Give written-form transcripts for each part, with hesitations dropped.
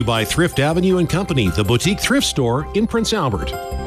By Thrift Avenue and Company, the boutique thrift store in Prince Albert.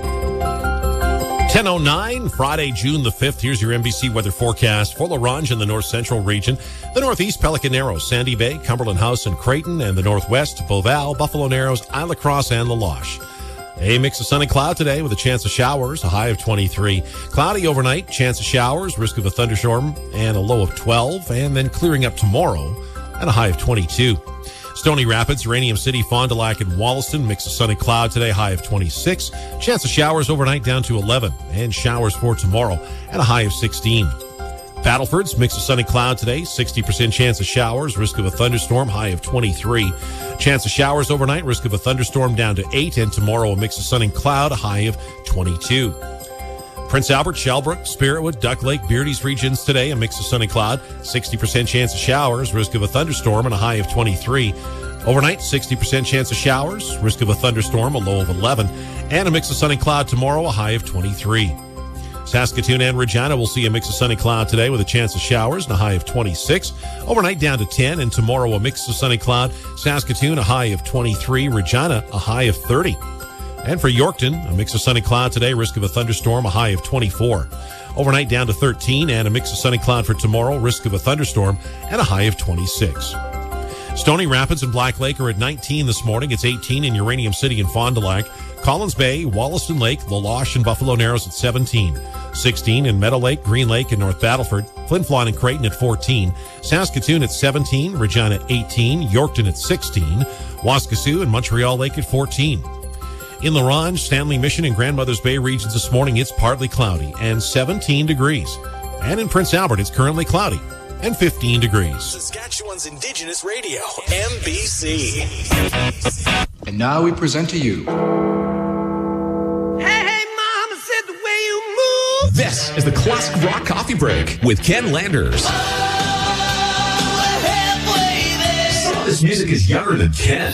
10:09, Friday, June the 5th. Here's your NBC weather forecast for La Ronge in the north central region, the northeast, Pelican Narrows, Sandy Bay, Cumberland House and Creighton, and the northwest, Beauval, Buffalo Narrows, Isla Crosse, and La Loche. A mix of sun and cloud today with a chance of showers, a high of 23. Cloudy overnight, chance of showers, risk of a thunderstorm, and a low of 12. And then clearing up tomorrow at a high of 22. Stony Rapids, Uranium City, Fond du Lac, and Wollaston, mix of sun and cloud today, high of 26. Chance of showers overnight down to 11. And showers for tomorrow at a high of 16. Battleford's mix of sun and cloud today, 60% chance of showers, risk of a thunderstorm, high of 23. Chance of showers overnight, risk of a thunderstorm down to 8, and tomorrow a mix of sun and cloud, a high of 22. Prince Albert, Shellbrook, Spiritwood, Duck Lake, Beardy's regions today, a mix of sun and cloud, 60% chance of showers, risk of a thunderstorm, and a high of 23. Overnight, 60% chance of showers, risk of a thunderstorm, a low of 11, and a mix of sun and cloud tomorrow, a high of 23. Saskatoon and Regina will see a mix of sun and cloud today with a chance of showers and a high of 26. Overnight down to 10, and tomorrow a mix of sun and cloud. Saskatoon, a high of 23. Regina, a high of 30. And for Yorkton, a mix of sun and cloud today, risk of a thunderstorm, a high of 24. Overnight down to 13, and a mix of sun and cloud for tomorrow, risk of a thunderstorm, and a high of 26. Stony Rapids and Black Lake are at 19 this morning. It's 18 in Uranium City and Fond du Lac. Collins Bay, Wollaston Lake, La Loche, and Buffalo Narrows at 17. 16 in Meadow Lake, Green Lake, and North Battleford. Flin Flon and Creighton at 14. Saskatoon at 17. Regina at 18. Yorkton at 16. Waskesiu and Montreal Lake at 14. In La Ronge, Stanley Mission, and Grandmother's Bay regions this morning, it's partly cloudy and 17 degrees. And in Prince Albert, it's currently cloudy and 15 degrees. Saskatchewan's Indigenous Radio, NBC. And now we present to you... This is the Classic Rock Coffee Break with Ken Landers. Some of this music is younger than Ken.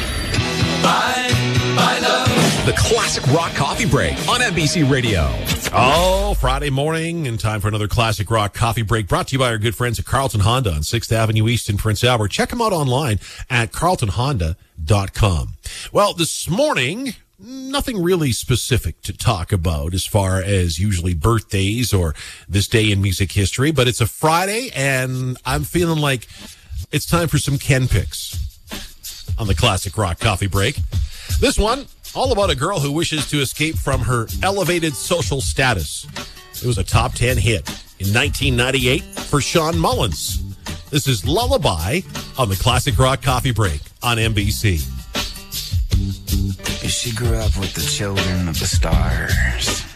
I love the Classic Rock Coffee Break on NBC Radio. Oh, Friday morning and time for another Classic Rock Coffee Break brought to you by our good friends at Carlton Honda on 6th Avenue East in Prince Albert. Check them out online at carltonhonda.com. Well, this morning... nothing really specific to talk about as far as usually birthdays or this day in music history, but it's a Friday and I'm feeling like it's time for some Ken picks on the Classic Rock Coffee Break. This one, all about a girl who wishes to escape from her elevated social status. It was a top 10 hit in 1998 for Sean Mullins. This is Lullaby on the Classic Rock Coffee Break on NBC. She grew up with the children of the stars.